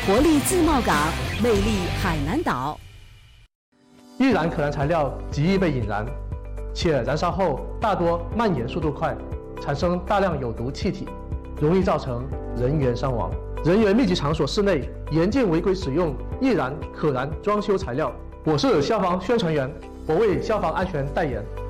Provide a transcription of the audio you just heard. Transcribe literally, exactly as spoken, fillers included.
活力自贸港，魅力海南岛。 易燃可燃材料极易被引燃，且燃烧后大多蔓延速度快，产生大量有毒气体，容易造成人员伤亡。人员密集场所室内严禁违规使用易燃可燃装修材料。我是消防宣传员，我为消防安全代言。